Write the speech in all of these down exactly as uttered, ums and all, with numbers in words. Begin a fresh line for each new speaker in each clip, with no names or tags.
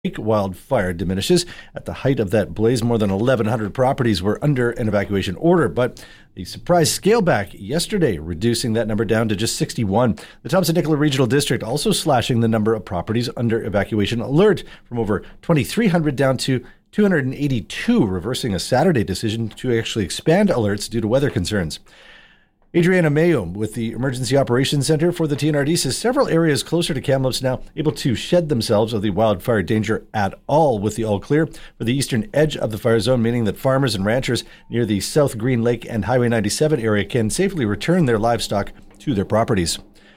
wildfire diminishes. At the height of that blaze, more than eleven hundred properties were under an evacuation order, but the surprise scale back yesterday, reducing that number down to just sixty-one. The Thompson-Nicola Regional District also slashing the number of properties under evacuation alert from over twenty-three hundred down to two hundred eighty-two, reversing a Saturday decision to actually expand alerts due to weather concerns. Adriana Mayo with the Emergency Operations Center for the T N R D says several areas closer to Kamloops now able to shed themselves of the wildfire danger at all, with the all clear for the eastern edge of the fire zone, meaning that farmers and ranchers near the South Green Lake and Highway ninety-seven area can safely return their livestock to their properties.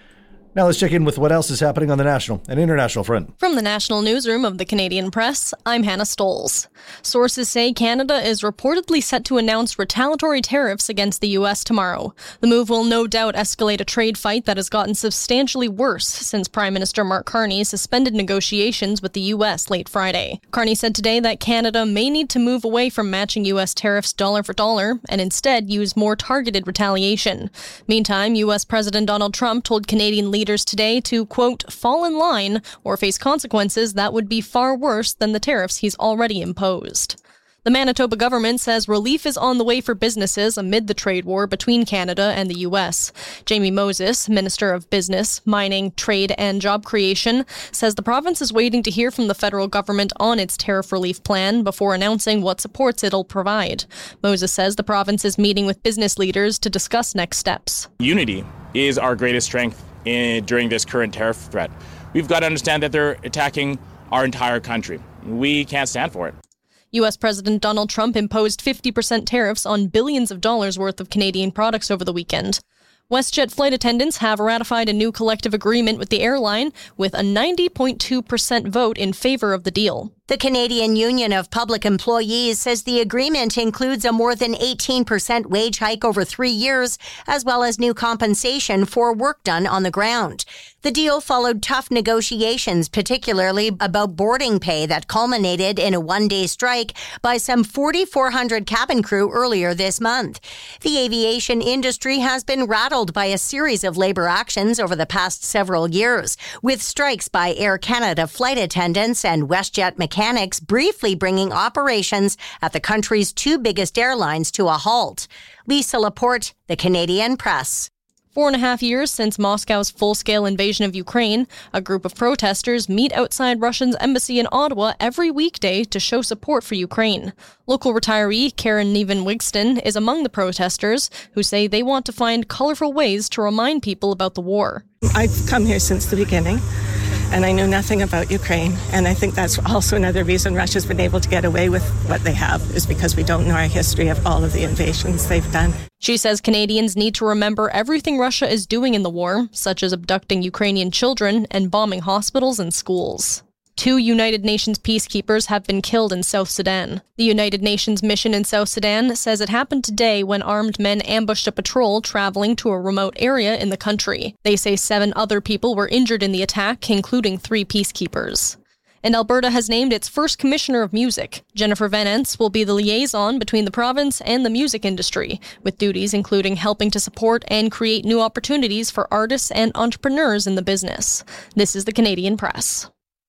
Now let's check in with what else is happening on the national and international front.
From the National Newsroom of the Canadian Press, I'm Hannah Stolz. Sources say Canada is reportedly set to announce retaliatory tariffs against the U S tomorrow. The move will no doubt escalate a trade fight that has gotten substantially worse since Prime Minister Mark Carney suspended negotiations with the U S late Friday. Carney said today that Canada may need to move away from matching U S tariffs dollar for dollar and instead use more targeted retaliation. Meantime, U S President Donald Trump told Canadian leaders today to, quote, fall in line or face consequences that would be far worse than the tariffs he's already imposed. The Manitoba government says relief is on the way for businesses amid the trade war between Canada and the U S. Jamie Moses, Minister of Business, Mining, Trade and Job Creation, says the province is waiting to hear from the federal government on its tariff relief plan before announcing what supports it'll provide. Moses says the province is meeting with business leaders to discuss next steps.
Unity is our greatest strength in, during this current tariff threat. We've got to understand that they're attacking our entire country. We can't stand for it.
U S President Donald Trump imposed fifty percent tariffs on billions of dollars worth of Canadian products over the weekend. WestJet flight attendants have ratified a new collective agreement with the airline with a ninety point two percent vote in favor of the deal.
The Canadian Union of Public Employees says the agreement includes a more than eighteen percent wage hike over three years, as well as new compensation for work done on the ground. The deal followed tough negotiations, particularly about boarding pay that culminated in a one-day strike by some forty-four hundred cabin crew earlier this month. The aviation industry has been rattled by a series of labor actions over the past several years, with strikes by Air Canada flight attendants and WestJet mechanics Mechanics briefly bringing operations at the country's two biggest airlines to a halt. Lisa Laporte, The Canadian Press.
Four and a half years since Moscow's full-scale invasion of Ukraine, a group of protesters meet outside Russia's embassy in Ottawa every weekday to show support for Ukraine. Local retiree Karen Neven-Wigston is among the protesters who say they want to find colorful ways to remind people about the war.
I've come here since the beginning, and I know nothing about Ukraine. And I think that's also another reason Russia's been able to get away with what they have, is because we don't know our history of all of the invasions they've done.
She says Canadians need to remember everything Russia is doing in the war, such as abducting Ukrainian children and bombing hospitals and schools. Two United Nations peacekeepers have been killed in South Sudan. The United Nations mission in South Sudan says it happened today when armed men ambushed a patrol traveling to a remote area in the country. They say seven other people were injured in the attack, including three peacekeepers. And Alberta has named its first commissioner of music. Jennifer Van Ents will be the liaison between the province and the music industry, with duties including helping to support and create new opportunities for artists and entrepreneurs in the business. This is the Canadian Press.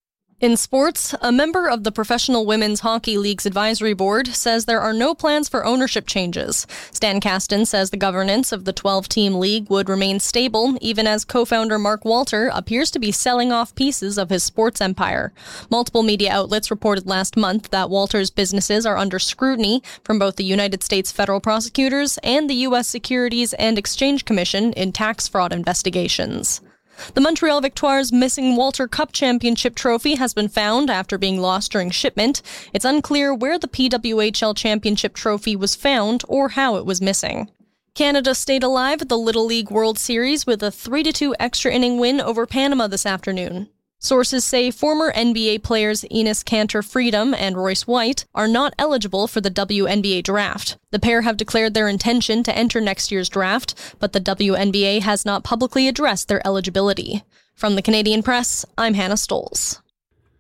In sports, a member of the Professional Women's Hockey League's advisory board says there are no plans for ownership changes. Stan Kasten says the governance of the twelve-team league would remain stable, even as co-founder Mark Walter appears to be selling off pieces of his sports empire. Multiple media outlets reported last month that Walter's businesses are under scrutiny from both the United States federal prosecutors and the U S Securities and Exchange Commission in tax fraud investigations. The Montreal Victoires' missing Walter Cup Championship trophy has been found after being lost during shipment. It's unclear where the P W H L Championship trophy was found or how it was missing. Canada stayed alive at the Little League World Series with a three to two extra inning win over Panama this afternoon. Sources say former N B A players Enes Kanter Freedom and Royce White are not eligible for the W N B A draft. The pair have declared their intention to enter next year's draft, but the W N B A has not publicly addressed their eligibility. From the Canadian Press, I'm Hannah Stolz.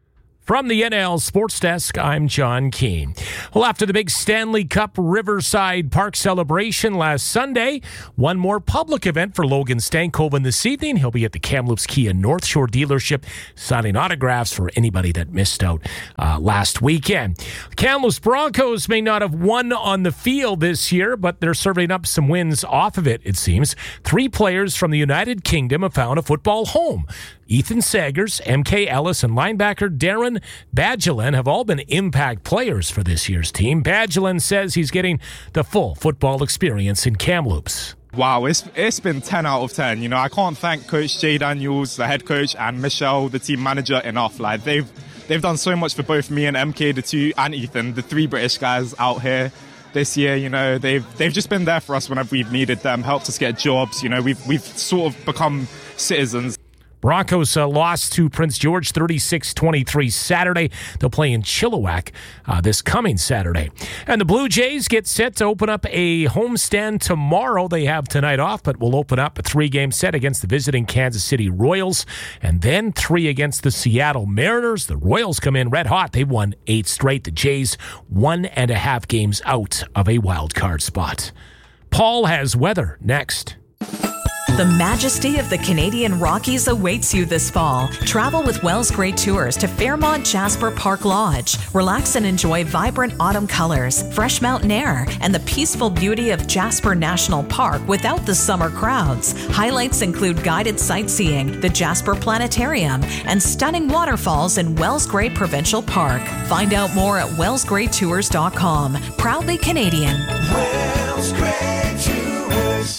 From the N L Sports Desk, I'm John Keane. Well, after the big Stanley Cup Riverside Park celebration last Sunday, one more public event for Logan Stankoven this evening. He'll be at the Kamloops Kia North Shore dealership signing autographs for anybody that missed out uh, last weekend. The Kamloops Broncos may not have won on the field this year, but they're serving up some wins off of it, it seems. Three players from the United Kingdom have found a football home. Ethan Sagers, M K Ellis, and linebacker Darren Badgelin have all been impact players for this year's team. Badgelin says he's getting the full football experience in Kamloops.
Wow, it's it's been ten out of ten. You know, I can't thank Coach Jay Daniels, the head coach, and Michelle, the team manager, enough. Like they've they've done so much for both me and M K, the two, and Ethan, the three British guys out here this year. You know, they've they've just been there for us whenever we've needed them, helped us get jobs. You know, we've we've sort of become citizens.
Broncos uh, lost to Prince George thirty-six twenty-three Saturday. They'll play in Chilliwack uh, this coming Saturday. And the Blue Jays get set to open up a homestand tomorrow. They have tonight off, but will open up a three-game set against the visiting Kansas City Royals, and then three against the Seattle Mariners. The Royals come in red hot. They've won eight straight. The Jays one and a half games out of a wild card spot. Paul has weather next.
The majesty of the Canadian Rockies awaits you this fall. Travel with Wells Gray Tours to Fairmont Jasper Park Lodge. Relax and enjoy vibrant autumn colors, fresh mountain air, and the peaceful beauty of Jasper National Park without the summer crowds. Highlights include guided sightseeing, the Jasper Planetarium, and stunning waterfalls in Wells Gray Provincial Park. Find out more at wells gray tours dot com. Proudly Canadian.
Wells Gray Tours.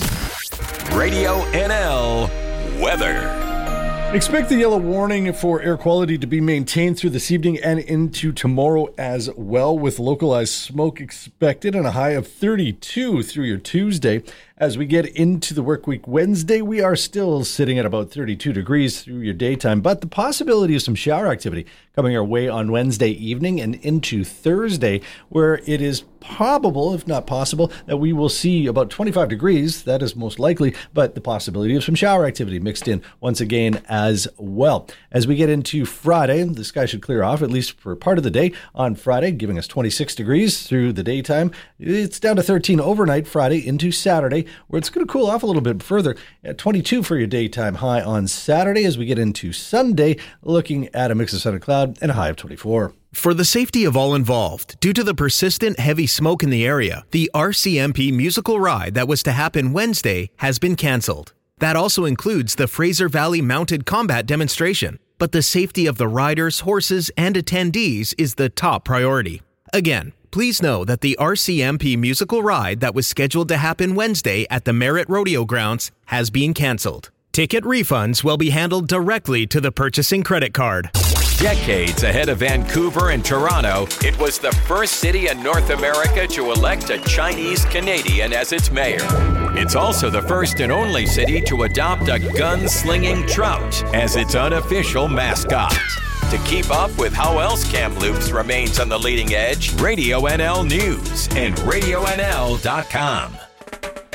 Radio N L weather.
Expect the yellow warning for air quality to be maintained through this evening and into tomorrow as well, with localized smoke expected and a high of thirty-two through your Tuesday. As we get into the work week Wednesday, we are still sitting at about thirty-two degrees through your daytime, but the possibility of some shower activity coming our way on Wednesday evening and into Thursday, where it is probable, if not possible, that we will see about twenty-five degrees. That is most likely, but the possibility of some shower activity mixed in once again as well. As we get into Friday, the sky should clear off, at least for part of the day on Friday, giving us twenty-six degrees through the daytime. It's down to thirteen overnight Friday into Saturday, where it's going to cool off a little bit further at twenty-two for your daytime high on Saturday. As we get into Sunday, looking at a mix of sun and cloud and a high of twenty-four.
For the safety of all involved, due to the persistent heavy smoke in the area, the R C M P musical ride that was to happen Wednesday has been canceled. That also includes the Fraser Valley Mounted Combat demonstration. But the safety of the riders, horses, and attendees is the top priority. Again, please know that the R C M P musical ride that was scheduled to happen Wednesday at the Merritt Rodeo Grounds has been canceled. Ticket refunds will be handled directly to the purchasing credit card.
Decades ahead of Vancouver and Toronto, it was the first city in North America to elect a Chinese Canadian as its mayor. It's also the first and only city to adopt a gun-slinging trout as its unofficial mascot. To keep up with how else Kamloops remains on the leading edge, Radio N L News and radio N L dot com.